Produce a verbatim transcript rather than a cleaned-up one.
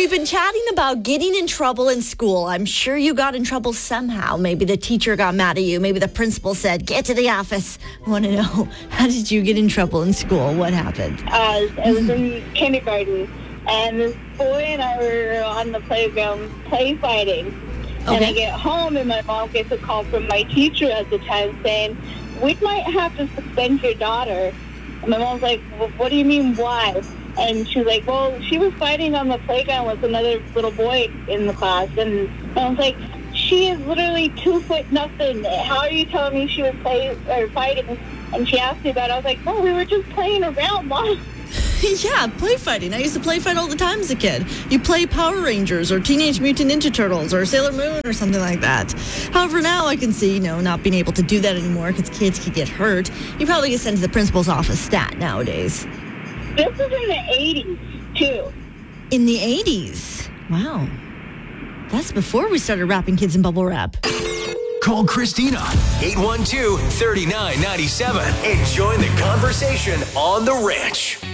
we've been chatting about getting in trouble in school. I'm sure you got in trouble somehow. Maybe the teacher got mad at you. Maybe the principal said, get to the office. I want to know, how did you get in trouble in school? What happened? Uh, I was in kindergarten, and this boy and I were on the playground play fighting. Okay. And I get home, and my mom gets a call from my teacher at the time saying, we might have to suspend your daughter. And my mom's like, well, what do you mean, why? And she's like, well, she was fighting on the playground with another little boy in the class. And I was like, she is literally two foot nothing. How are you telling me she was play, or fighting? And she asked me about it. I was like, no, we were just playing around, Mom. Yeah, play fighting. I used to play fight all the time as a kid. You play Power Rangers or Teenage Mutant Ninja Turtles or Sailor Moon or something like that. However, now I can see, you know, not being able to do that anymore because kids could get hurt. You probably get sent to the principal's office stat nowadays. This was in the eighties, too. In the eighties? Wow. That's before we started wrapping kids in bubble wrap. Call Christina, eight one two, three nine nine seven, and join the conversation on The Ranch.